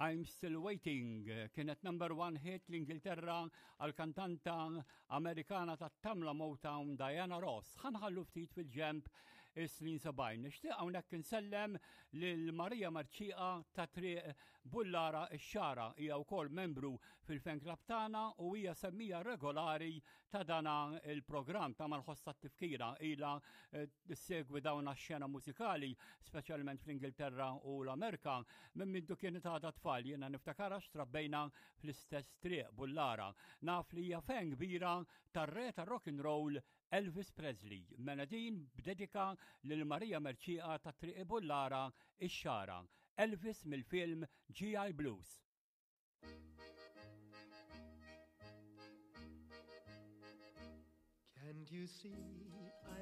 I'm Still Waiting kienet number one hit l-Ingilterra għal-kantanta Amerikana tat-tamla Motown Diana Ross. Ħanħallu ftit fil-ġemp is-Slin Sabajn. Nixtieq hawnhekk insellem lil Marija Marċieqa ta' Triq Bullara x-Xara. Hija wkoll membru fil-fan club tagħna u hija semmija regolari ta' dana il-programm ta' mal-ħossa tifkira ilha segwi dawn għax-xena mużikali, speċjalment fl-Ingilterra u l-Amerika, minn mintu kienet għadha tfal. Jiena niftakara xtrabbejna fl-istess Triq Bullara. Naf li hija fan kbira tar-re tar-rock and roll Elvis Presley. Mela din b'dedika lil Marija Marċieqa ta' Triq Bullara x-Xara. Elvis mill-film GI Blues. Can't you see